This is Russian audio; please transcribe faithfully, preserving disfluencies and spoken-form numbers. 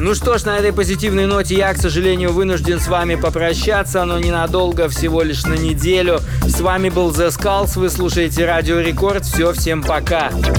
Ну что ж, на этой позитивной ноте я, к сожалению, вынужден с вами попрощаться, но ненадолго, всего лишь на неделю. С вами был The Skulls, вы слушаете Радио Рекорд. Все, всем пока.